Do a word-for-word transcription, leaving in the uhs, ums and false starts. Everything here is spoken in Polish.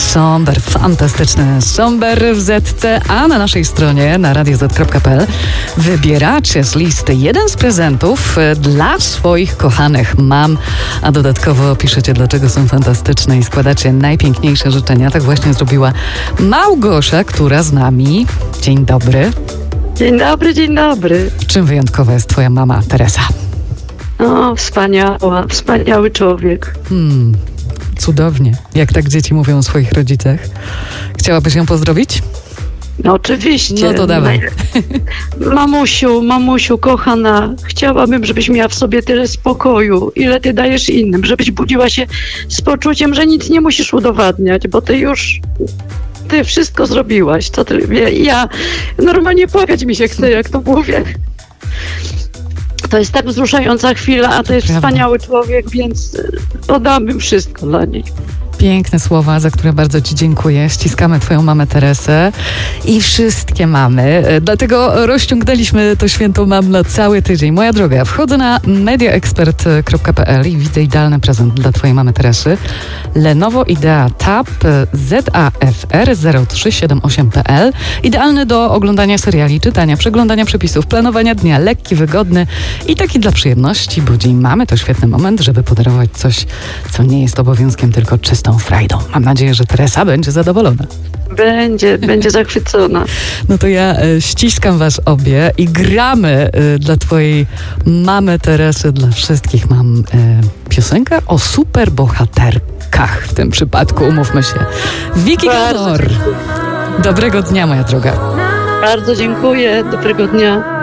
Somber, fantastyczny Somber w Zetce, a na naszej stronie na radio zet kropka pe el wybieracie z listy jeden z prezentów dla swoich kochanych mam, a dodatkowo piszecie, dlaczego są fantastyczne i składacie najpiękniejsze życzenia. Tak właśnie zrobiła Małgosia, która z nami. Dzień dobry. Dzień dobry, dzień dobry. Czym wyjątkowa jest twoja mama, Teresa? O, wspaniała, wspaniały człowiek. Hmm, cudownie. Jak tak dzieci mówią o swoich rodzicach. Chciałabyś ją pozdrowić? No oczywiście. No to dawaj. Mamusiu, mamusiu, kochana, chciałabym, żebyś miała w sobie tyle spokoju, ile ty dajesz innym, żebyś budziła się z poczuciem, że nic nie musisz udowadniać, bo ty już... Ty wszystko zrobiłaś, co ty... Ja normalnie płakać mi się chce, jak to mówię. To jest tak wzruszająca chwila, a to jest Prawda. Wspaniały człowiek, więc oddałabym wszystko dla niej. Piękne słowa, za które bardzo ci dziękuję. Ściskamy twoją mamę Teresę i wszystkie mamy. Dlatego rozciągnęliśmy to święto mam na cały tydzień. Moja droga, wchodzę na media ekspert kropka pe el i widzę idealny prezent dla twojej mamy Teresy. Lenovo Idea Tab zet a ef er zero trzy siedem osiem pe el. Idealny do oglądania seriali, czytania, przeglądania przepisów, planowania dnia. Lekki, wygodny i taki dla przyjemności. Bo dzień mamy to świetny moment, żeby podarować coś, co nie jest obowiązkiem, tylko czystą frajdą. Mam nadzieję, że Teresa będzie zadowolona. Będzie, będzie zachwycona. No to ja e, ściskam was obie i gramy e, dla twojej mamy Teresy, dla wszystkich mam e, piosenkę o superbohaterkach w tym przypadku, umówmy się. Vicky Gabor. Dobrego dnia, moja droga. Bardzo dziękuję. Dobrego dnia.